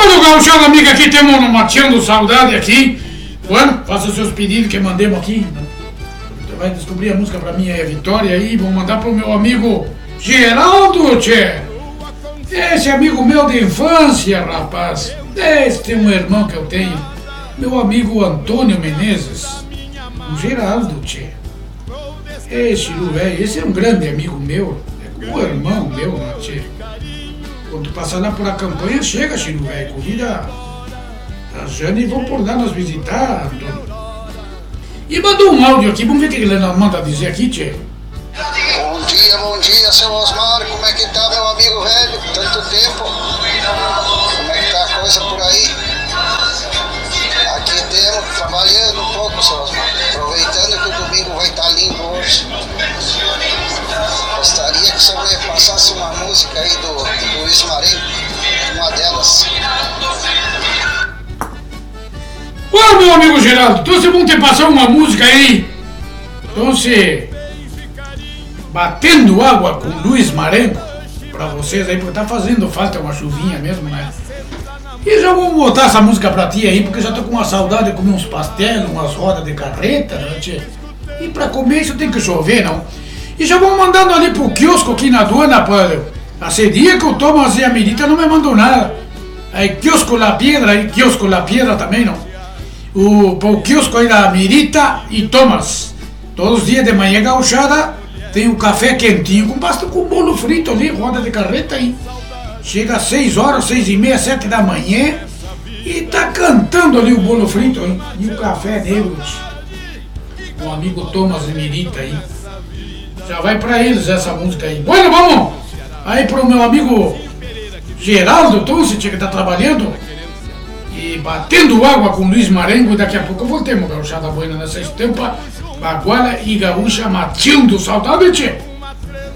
Bueno, gauchada amiga, aqui temos um mateando saudade aqui. Bueno, faça os seus pedidos que mandemos aqui. Você vai descobrir a música pra mim, é Vitória aí. Vou mandar pro meu amigo Geraldo, tchê. Esse amigo meu de infância, rapaz. Este é um irmão que eu tenho. Meu amigo Antônio Menezes. O Geraldo, tchê. Esse velho, esse é um grande amigo meu. É um irmão meu, né, tchê. Quando passar lá por a campanha, chega, Chiru, velho. Convida a Jane e vão por lá nos visitar, Antônio. E mandou um áudio aqui, vamos ver o que ele manda dizer aqui, tchê. Bom dia, seu Osmar. Como é que tá, meu amigo velho? Tanto tempo. Como é que tá a coisa por aí? Aqui temos, trabalhando um pouco, seu Osmar. Aproveitando que o domingo vai estar limpo hoje. Gostaria que você me passasse uma música aí do Luiz Marengo, uma delas. Ô, meu amigo Geraldo, então vocês vão ter que passar uma música aí. Então você... Batendo água com Luiz Marengo pra vocês aí, porque tá fazendo falta uma chuvinha mesmo, né? E já vou botar essa música pra ti aí, porque já tô com uma saudade de comer uns pastéis, umas rodas de carreta, né, tchê? E pra comer isso tem que chover, não? E já vou mandando ali pro quiosco aqui na aduana, Paulo. Esse dia que o Thomas e a Mirita não me mandou nada. Aí quiosco La Piedra, aí quiosco La Piedra também, não? O quiosco aí da Mirita e Thomas. Todos os dias de manhã gauchada tem um café quentinho com bolo frito ali, roda de carreta aí. Chega às 6 horas, 6h30, 7 da manhã e tá cantando ali o bolo frito, hein? E o café deles. O amigo Thomas e Mirita aí. Já vai pra eles essa música aí. Bueno, vamos aí pro meu amigo Geraldo Tonce, que tá trabalhando e batendo água com Luiz Marengo. Daqui a pouco voltemos, gauchada buena, nessa estampa baguala e gaúcha mateando saudade, tchê.